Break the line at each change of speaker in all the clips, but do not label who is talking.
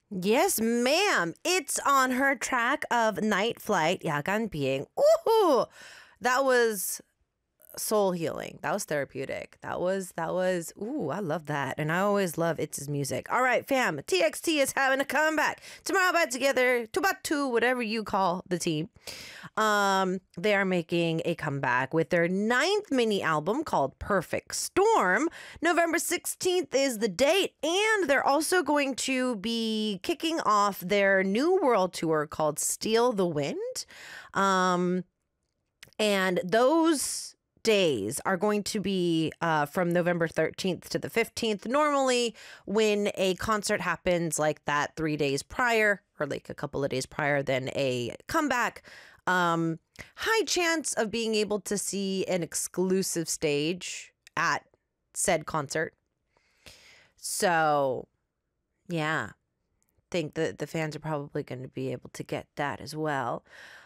Yes, ma'am. It's on her track of Night Flight, 야간 비행. Ooh, that was soul healing. That was therapeutic. Ooh, I love that. And I always love It's music. All right, fam. TXT is having a comeback. Tomorrow back together, two, whatever you call the team. They are making a comeback with their 9th mini album called Perfect Storm. November 16th is the date. And they're also going to be kicking off their new world tour called Steal the Wind. And those days are going to be from November 13th to the 15th. Normally, when a concert happens like that 3 days prior or like a couple of days prior, then a comeback, high chance of being able to see an exclusive stage at said concert. So, yeah, think that the fans are probably going to be able to get that as well.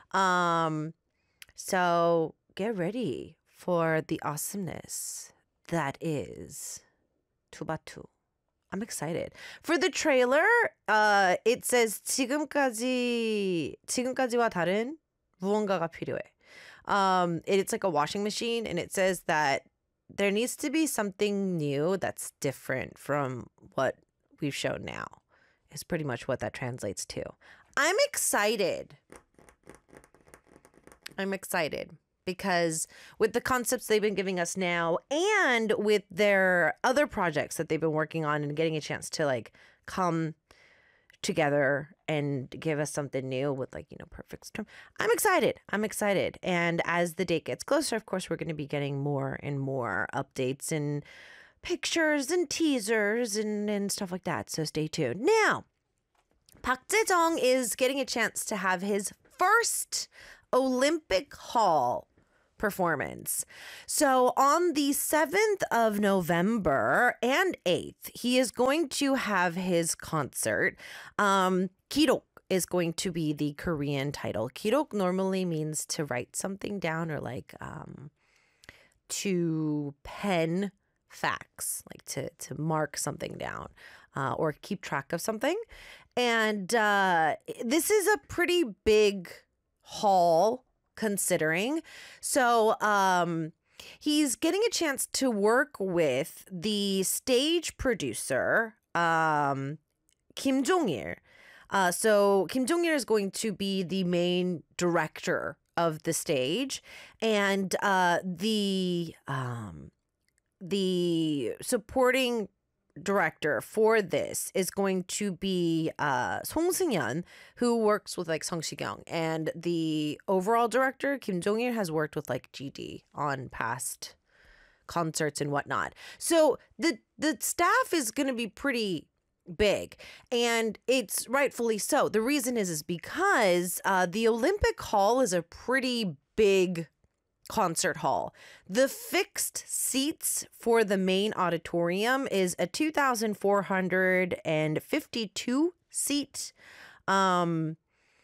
So get ready for the awesomeness that is 투바투. I'm excited. For the trailer, it says 지금까지와 다른 무언가가 필요해. It's like a washing machine, and it says that there needs to be something new that's different from what we've shown now. Is pretty much what that translates to. I'm excited because with the concepts they've been giving us now and with their other projects that they've been working on and getting a chance to like come together and give us something new with like, Perfect Storm. I'm excited. And as the date gets closer, of course, we're going to be getting more and more updates and pictures and teasers and stuff like that. So stay tuned. Now, Park Jae-jung is getting a chance to have his first Olympic Hall performance. So on the 7th of November and 8th, he is going to have his concert. Kirok is going to be the Korean title. Kirok normally means to write something down or like to pen facts, like to mark something down or keep track of something. And this is a pretty big hall considering. So he's getting a chance to work with the stage producer, Kim Jong-il. So Kim Jong-il is going to be the main director of the stage, and the supporting director for this is going to be Song Seung-yeon, who works with like Song Si-kyung, and the overall director Kim Jong-il has worked with like GD on past concerts and whatnot. So the staff is going to be pretty big, and it's rightfully so. The reason is because the Olympic Hall is a pretty big concert hall. The fixed seats for the main auditorium is a 2,452 seat. And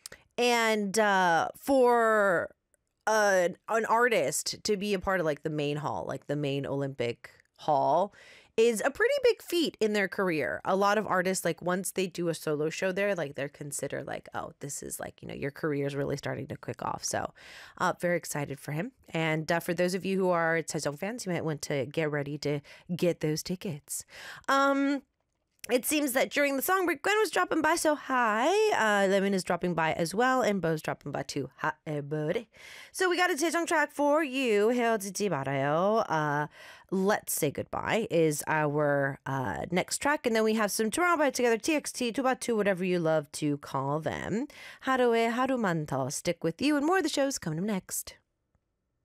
for an artist to be a part of like the main hall, like the main Olympic hall, is a pretty big feat in their career. A lot of artists, like once they do a solo show there, like they're considered like, oh, this is like, your career is really starting to kick off. So very excited for him. And for those of you who are Taejong fans, you might want to get ready to get those tickets. It seems that during the song break, Gwen was dropping by, so hi. Lemon is dropping by as well, and Bo's dropping by too. Hi, everybody. So we got a Taejong track for you. 헤어지지 말아요. Let's Say Goodbye is our next track, and then we have some Tomorrow by Together, TXT, 투바투, whatever you love to call them. 하루에 하루만 더. Stick with you, and more of the shows coming up next.